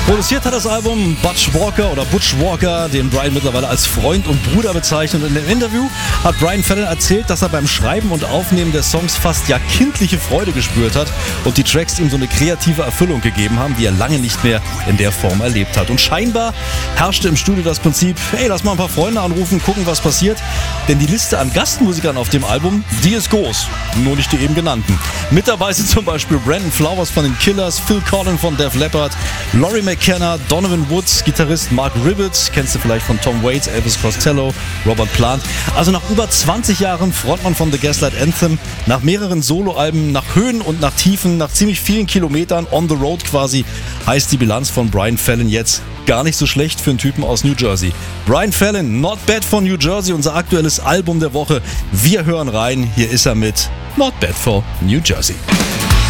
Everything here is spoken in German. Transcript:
Produziert hat das Album Butch Walker, den Brian mittlerweile als Freund und Bruder bezeichnet. Und in dem Interview hat Brian Fallon erzählt, dass er beim Schreiben und Aufnehmen der Songs fast kindliche Freude gespürt hat und die Tracks ihm so eine kreative Erfüllung gegeben haben, die er lange nicht mehr in der Form erlebt hat. Und scheinbar herrschte im Studio das Prinzip, hey, lass mal ein paar Freunde anrufen, gucken, was passiert. Denn die Liste an Gastmusikern auf dem Album, die ist groß, nur nicht die eben genannten. Mit dabei sind zum Beispiel Brandon Flowers von den Killers, Phil Collen von Def Leppard, Laurie McKenna, Donovan Woods, Gitarrist Mark Ribot, kennst du vielleicht von Tom Waits, Elvis Costello, Robert Plant. Also nach über 20 Jahren Frontmann von The Gaslight Anthem, nach mehreren Soloalben, nach Höhen und nach Tiefen, nach ziemlich vielen Kilometern on the road quasi, heißt die Bilanz von Brian Fallon jetzt gar nicht so schlecht für einen Typen aus New Jersey. Brian Fallon, Not Bad for New Jersey, unser aktuelles Album der Woche. Wir hören rein, hier ist er mit Not Bad for New Jersey.